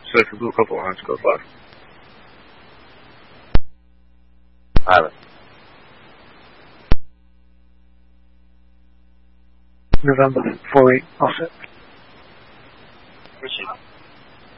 So if you do a couple lines, go 5. Island. November 48, all set. Proceed.